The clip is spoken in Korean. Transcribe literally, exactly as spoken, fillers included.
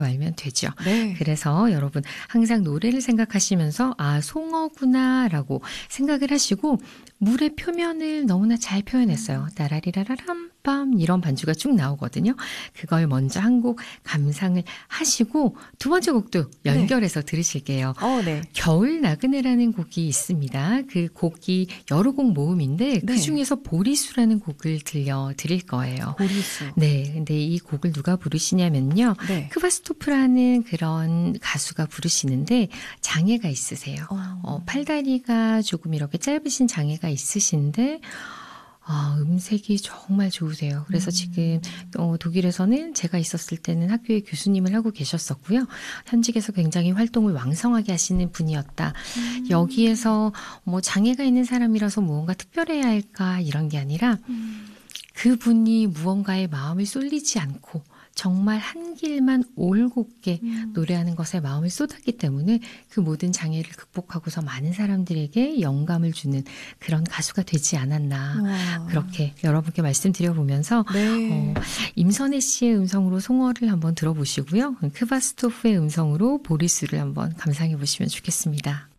알면 되죠. 네. 그래서 여러분 항상 노래를 생각하시면서 아 송어구나라고 생각을 하시고 물의 표면을 너무나 잘 표현했어요. 따라리라라람 빰 이런 반주가 쭉 나오거든요. 그걸 먼저 한 곡 감상을 하시고 두 번째 곡도 연결해서 네. 들으실게요. 어, 네. 겨울 나그네라는 곡이 있습니다. 그 곡이 여러 곡 모음인데 네. 그중에서 보리수라는 곡을 들려 드릴 거예요. 보리수. 네, 근데 이 곡을 누가 부르시냐면요. 네. 크바스토프라는 그런 가수가 부르시는데 장애가 있으세요. 어. 어, 팔다리가 조금 이렇게 짧으신 장애가 있으신데 아, 음색이 정말 좋으세요. 그래서 음. 지금 어, 독일에서는 제가 있었을 때는 학교에 교수님을 하고 계셨었고요. 현직에서 굉장히 활동을 왕성하게 하시는 분이었다. 음. 여기에서 뭐 장애가 있는 사람이라서 무언가 특별해야 할까 이런 게 아니라 음. 그분이 무언가에 마음을 쏠리지 않고 정말 한 길만 올곧게 음. 노래하는 것에 마음을 쏟았기 때문에 그 모든 장애를 극복하고서 많은 사람들에게 영감을 주는 그런 가수가 되지 않았나. 와. 그렇게 여러분께 말씀드려보면서 네. 어, 임선혜 씨의 음성으로 송어를 한번 들어보시고요. 크바스토프의 음성으로 보리수를 한번 감상해 보시면 좋겠습니다.